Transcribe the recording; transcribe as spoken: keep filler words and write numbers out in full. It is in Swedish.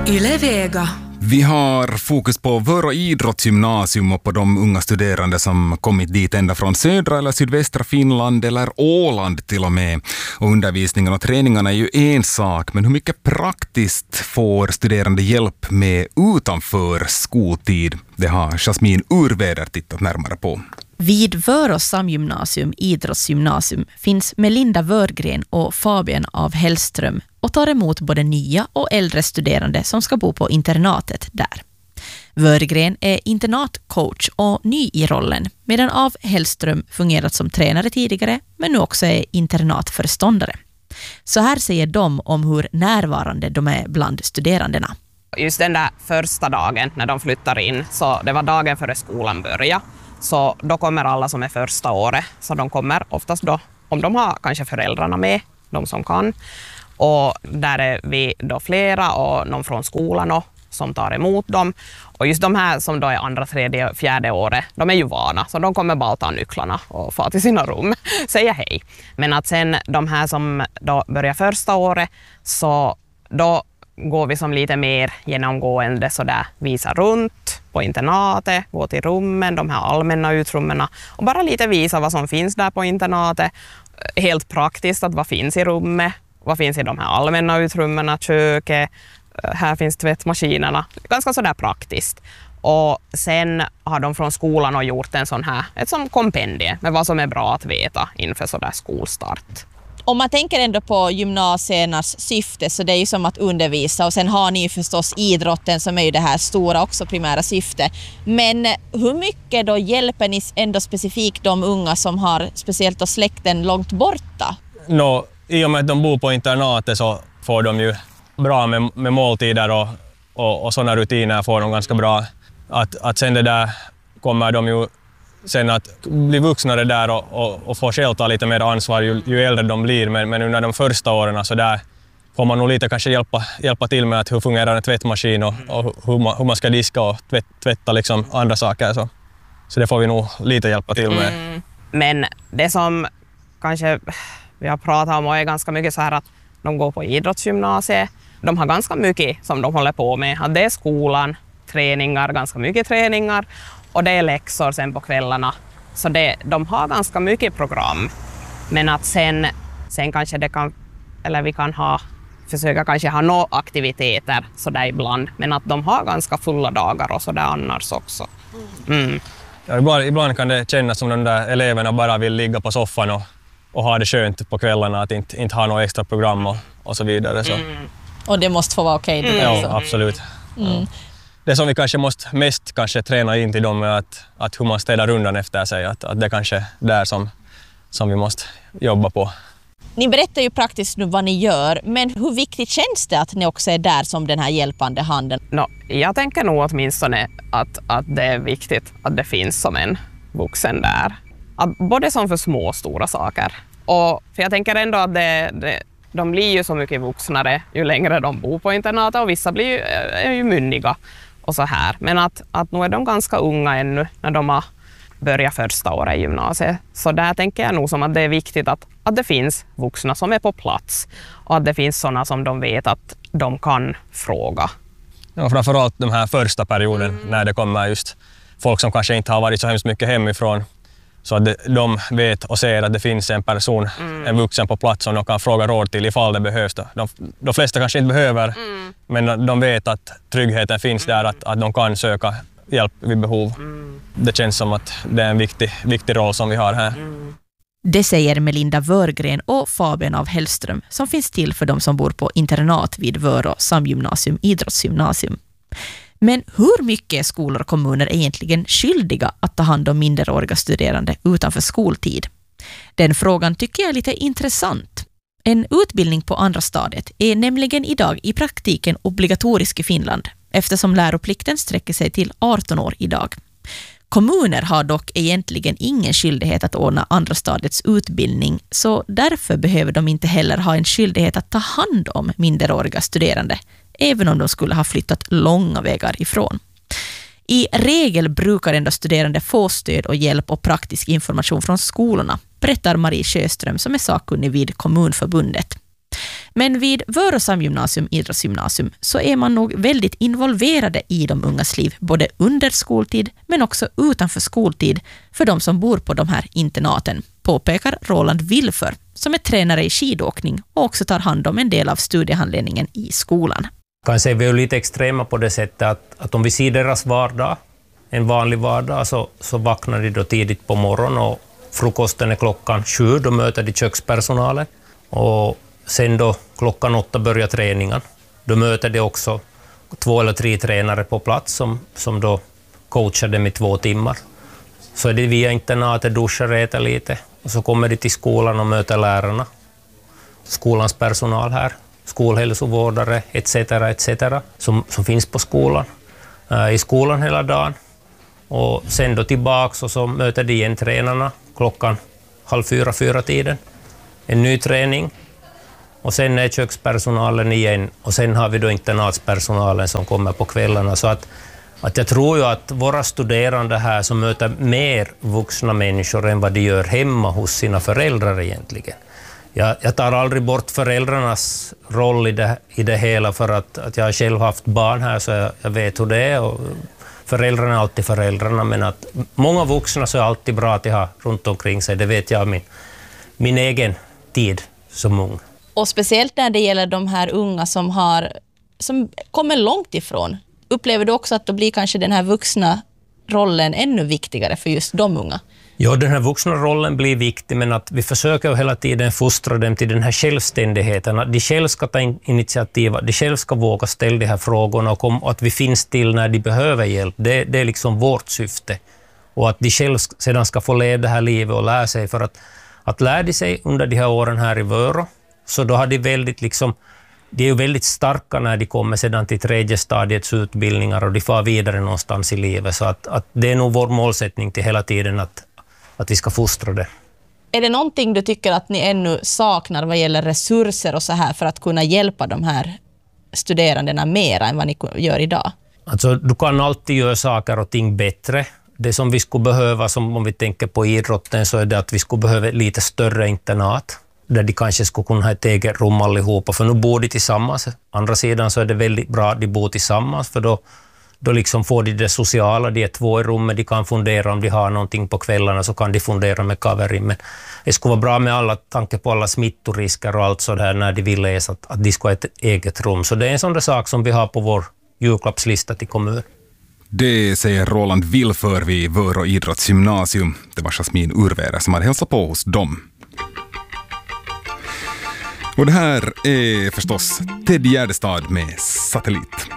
Yle Vega. Vi har fokus på Vörå idrottsgymnasium och på de unga studerande som kommit dit ända från södra eller sydvästra Finland eller Åland till och med. Och undervisningen och träningarna är ju en sak, men hur mycket praktiskt får studerande hjälp med utanför skoltid? Det har Jasmin Urväder tittat närmare på. Vid Vörå samgymnasium, idrottsgymnasium, finns Melinda Wörgren och Fabian av Hellström och tar emot både nya och äldre studerande som ska bo på internatet där. Wörgren är internatcoach och ny i rollen, medan av Hellström fungerat som tränare tidigare men nu också är internatförståndare. Så här säger de om hur närvarande de är bland studerandena. Just den där första dagen när de flyttar in, så det var dagen före skolan börjar. Så då kommer alla som är första året, så de kommer oftast då, om de har kanske föräldrarna med, de som kan. Och där är vi då flera och någon från skolan och, som tar emot dem. Och just de här som då är andra, tredje, fjärde året, de är ju vana. Så de kommer bara ta nycklarna och få till sina rum, säga hej. Men att sen de här som då börjar första året, så då går vi som lite mer genomgående så där, visa runt på internatet, gå till rummen, de här allmänna utrummena och bara lite visa vad som finns där på internatet. Helt praktiskt, att vad finns i rummet, vad finns i de här allmänna utrummena, köket, här finns tvättmaskinerna, ganska sådär praktiskt. Och sen har de från skolan och gjort en sån här, ett som kompendie med vad som är bra att veta inför sådär skolstart. Om man tänker ändå på gymnasiernas syfte, så det är ju som att undervisa, och sen har ni ju förstås idrotten som är ju det här stora också primära syfte. Men hur mycket då hjälper ni ändå specifikt de unga som har speciellt då släkten långt borta? No, i och med att de bor på internatet så får de ju bra med, med måltider och, och, och sådana rutiner får de ganska bra. Att, att sen det där kommer de ju sen att bli vuxnare där och, och, och få själv ta lite mer ansvar ju, ju äldre de blir. Men, men under de första åren så där får man nog lite kanske hjälpa, hjälpa till med att hur fungerar en tvättmaskin och, och hur, man, hur man ska diska och tvätt, tvätta liksom andra saker. Så. så det får vi nog lite hjälpa till med. Mm. Men det som kanske vi har pratat om och är ganska mycket så här att de går på idrottsgymnasiet. De har ganska mycket som de håller på med. Att det är skolan, träningar, ganska mycket träningar. Och det är läxor sen på kvällarna. Så det, de har ganska mycket program. Men att sen, sen kanske det kan, eller vi kan ha, försöka kanske ha några aktiviteter så där ibland. Men att de har ganska fulla dagar och så där annars också. Mm. Ja, ibland, ibland kan det kännas som de där eleverna bara vill ligga på soffan och, och ha det skönt på kvällarna. Att inte, inte ha några extra program och, och så vidare. Så. Mm. Och det måste få vara okej. Okay, mm. Ja, absolut. Mm. Ja. Det som vi kanske måste mest kanske träna in till dem är att, att hur man städar undan efter sig. Att, att det är kanske där som, som vi måste jobba på. Ni berättar ju praktiskt nu vad ni gör, men hur viktigt känns det att ni också är där som den här hjälpande handen? No, jag tänker nog åtminstone att, att det är viktigt att det finns som en vuxen där. Att både som för små och stora saker. Och, för jag tänker ändå att det, det, de blir ju så mycket vuxnare ju längre de bor på internatet och vissa blir ju, är ju myndiga. Och så här. Men att, att nu är de ganska unga ännu när de har börjat första året i gymnasiet. Så där tänker jag nog som att det är viktigt att, att det finns vuxna som är på plats. Och att det finns sådana som de vet att de kan fråga. Ja, framförallt de här första perioden mm. när det kommer just folk som kanske inte har varit så hemskt mycket hemifrån. Så att de vet och ser att det finns en person, mm. en vuxen på plats som de kan fråga råd till ifall det behövs. De, de flesta kanske inte behöver, mm. men de vet att tryggheten finns mm. där, att, att de kan söka hjälp vid behov. Mm. Det känns som att det är en viktig, viktig roll som vi har här. Mm. Det säger Melinda Wörgren och Fabian av Hellström som finns till för de som bor på internat vid Vörå samgymnasium, idrottsgymnasium. Men hur mycket är skolor och kommuner egentligen skyldiga att ta hand om minderåriga studerande utanför skoltid? Den frågan tycker jag är lite intressant. En utbildning på andra stadiet är nämligen idag i praktiken obligatorisk i Finland eftersom läroplikten sträcker sig till arton år idag. Kommuner har dock egentligen ingen skyldighet att ordna andra stadiets utbildning, så därför behöver de inte heller ha en skyldighet att ta hand om minderåriga studerande, även om de skulle ha flyttat långa vägar ifrån. I regel brukar ändå studerande få stöd och hjälp och praktisk information från skolorna, berättar Marie Sjöström som är sakkunnig vid Kommunförbundet. Men vid Vörå samgymnasium, idrottsgymnasium, så är man nog väldigt involverade i de ungas liv, både under skoltid men också utanför skoltid för de som bor på de här internaten, påpekar Roland Wilfer, som är tränare i skidåkning och också tar hand om en del av studiehandledningen i skolan. Kan säga vi är lite extrema på det sättet att, att om vi ser deras vardag, en vanlig vardag, så, så vaknar de då tidigt på morgonen och frukosten är klockan sju, då möter de kökspersonalen. Och sen då klockan åtta börjar träningen. Då möter de också två eller tre tränare på plats som, som då coachar dem i två timmar. Så är det via internatet, duschar, äter lite. Och så kommer de till skolan och möter lärarna. Skolans personal här, skolhälsovårdare et cetera et cetera som, som finns på skolan. Äh, I skolan hela dagen. Och sen då tillbaks och så möter de igen tränarna klockan halv fyra, fyra tiden. En ny träning. Och sen är kökspersonalen igen. Och sen har vi då internatspersonalen som kommer på kvällarna. Så att, att jag tror ju att våra studerande här som möter mer vuxna människor än vad de gör hemma hos sina föräldrar egentligen. Jag, jag tar aldrig bort föräldrarnas roll i det, i det hela för att, att jag har själv haft barn här så jag, jag vet hur det är. Och föräldrarna är alltid föräldrarna, men att många vuxna så är alltid bra att ha runt omkring sig. Det vet jag min, min egen tid som ung. Och speciellt när det gäller de här unga som, har, som kommer långt ifrån. Upplever du också att då blir kanske den här vuxna rollen ännu viktigare för just de unga? Ja, den här vuxna rollen blir viktig, men att vi försöker hela tiden fostra dem till den här självständigheten. Att de själv ska ta initiativ, de själv ska våga ställa de här frågorna och, kom, och att vi finns till när de behöver hjälp. Det, det är liksom vårt syfte. Och att de själv sedan ska få leva det här livet och lära sig. För att, att lära de sig under de här åren här i Vörå, så då har de väldigt liksom, de är ju väldigt starka när de kommer sedan till tredje stadiets utbildningar och de får vidare någonstans i livet. Så att, att det är nog vår målsättning till hela tiden att, att vi ska fostra det. Är det någonting du tycker att ni ännu saknar vad gäller resurser och så här för att kunna hjälpa de här studerandena mer än vad ni gör idag? Alltså, du kan alltid göra saker och ting bättre. Det som vi skulle behöva, som om vi tänker på idrotten, så är det att vi skulle behöva lite större internat. Där de kanske skulle kunna ha ett eget rum allihopa, för nu bor de tillsammans. Andra sidan så är det väldigt bra att de bor tillsammans, för då, då liksom får de det sociala, de är två i rummet, de kan fundera om de har någonting på kvällarna, så kan de fundera med kaverin. Men det skulle vara bra med alla tanke på alla smittorisker och allt sådär när de vill läsa, att, att de ska ha ett eget rum. Så det är en sån där sak som vi har på vår julklappslista till kommunen. Det säger Roland Wilfer vid Vörå idrottsgymnasium. Det var Jasmin Urväder som hade hälsat på hos dem. Och det här är förstås Ted Gärdestad med Satellit.